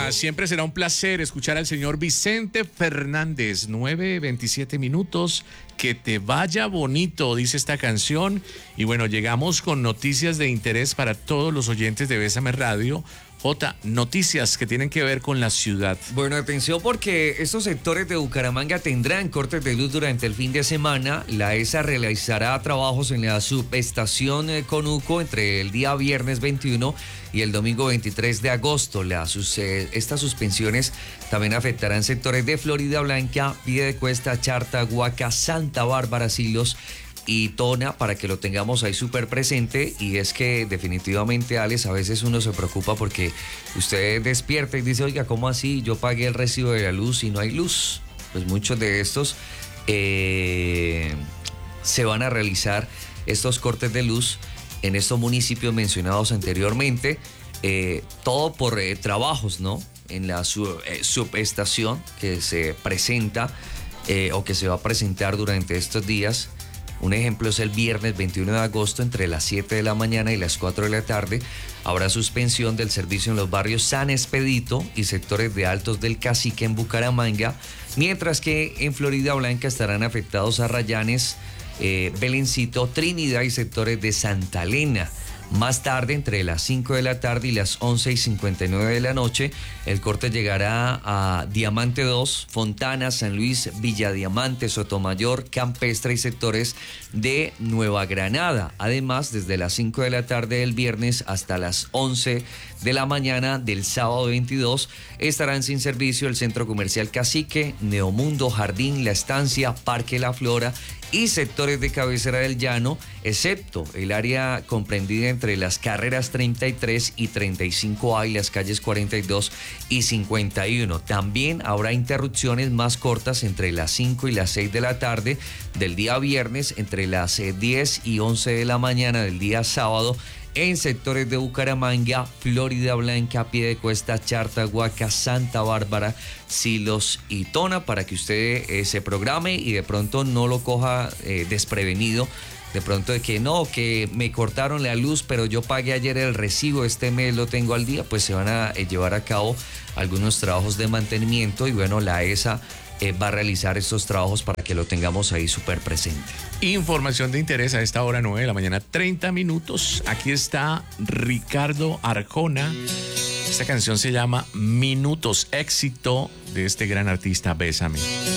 Hola, siempre será un placer escuchar al señor Vicente Fernández. 9:27. Que te vaya bonito, dice esta canción. Y bueno, llegamos con noticias de interés para todos los oyentes de Bésame Radio. Jota, noticias que tienen que ver con la ciudad. Bueno, atención porque estos sectores de Bucaramanga tendrán cortes de luz durante el fin de semana. La ESA realizará trabajos en la subestación Conuco entre el día viernes 21 y el domingo 23 de agosto. Estas suspensiones también afectarán sectores de Florida Blanca, Piedecuesta, Charta, Huaca, Santa Bárbara, Silos y Tona, para que lo tengamos ahí súper presente. Y es que definitivamente, Alex, a veces uno se preocupa porque usted despierta y dice, oiga, ¿cómo así? Yo pagué el recibo de la luz y no hay luz. Pues muchos de estos se van a realizar estos cortes de luz en estos municipios mencionados anteriormente, todo por trabajos, ¿no? En la subestación que se presenta o que se va a presentar durante estos días. Un ejemplo es el viernes 21 de agosto entre las 7 de la mañana y las 4 de la tarde. Habrá suspensión del servicio en los barrios San Expedito y sectores de Altos del Cacique en Bucaramanga, mientras que en Florida Blanca estarán afectados Arrayanes, Belencito, Trinidad y sectores de Santa Elena. Más tarde, entre las 5 de la tarde y las 11:59 de la noche, el corte llegará a Diamante 2, Fontana, San Luis, Villa Diamante, Sotomayor, Campestre y sectores de Nueva Granada. Además, desde las 5 de la tarde del viernes hasta las 11 de la mañana del sábado 22, estarán sin servicio el Centro Comercial Cacique, Neomundo, Jardín, La Estancia, Parque La Flora y sectores de Cabecera del Llano, excepto el área comprendida entre las carreras 33 y 35A y las calles 42 y 51. También habrá interrupciones más cortas entre las 5 y las 6 de la tarde del día viernes, entre las 10 y 11 de la mañana del día sábado, en sectores de Bucaramanga, Florida Blanca, Piedecuesta, Charta, Huaca, Santa Bárbara, Silos y Tona, para que usted se programe y de pronto no lo coja desprevenido. De pronto de que no, que me cortaron la luz, pero yo pagué ayer el recibo, este mes lo tengo al día, pues se van a llevar a cabo algunos trabajos de mantenimiento y bueno, la ESA va a realizar estos trabajos para que lo tengamos ahí súper presente. Información de interés a esta hora, 9 de la mañana, 30 minutos. Aquí está Ricardo Arjona. Esta canción se llama Minutos, éxito de este gran artista, Bésame.